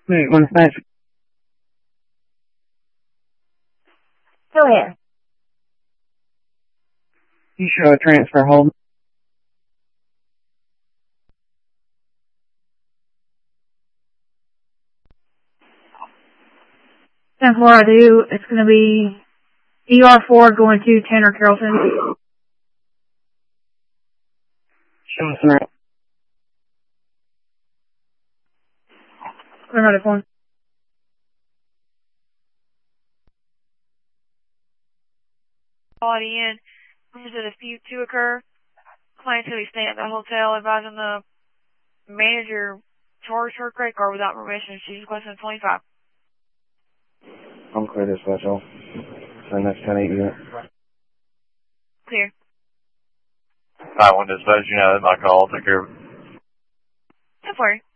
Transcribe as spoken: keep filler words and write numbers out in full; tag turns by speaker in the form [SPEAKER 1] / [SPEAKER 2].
[SPEAKER 1] Wait, one five.
[SPEAKER 2] Go ahead.
[SPEAKER 1] You show a transfer hold.
[SPEAKER 2] ten four I do. It's going to be E R four going to Tanner Carrollton.
[SPEAKER 1] Show us an route.
[SPEAKER 2] Another one.
[SPEAKER 3] Quality in. Rumors of a dispute to occur. Client who is staying at the hotel advising the manager charged her credit card without permission. She's requesting twenty-five.
[SPEAKER 4] I'm clear this vessel. So next ten eight unit.
[SPEAKER 3] Clear.
[SPEAKER 5] I want to dispatch you know that my call. Take care of it.
[SPEAKER 3] ten four.